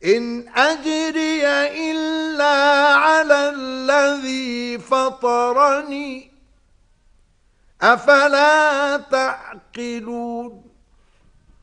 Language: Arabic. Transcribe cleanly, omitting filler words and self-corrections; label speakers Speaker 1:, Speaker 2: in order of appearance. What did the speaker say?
Speaker 1: إن أجري إلا على الذي فطرني أفلا تعقلون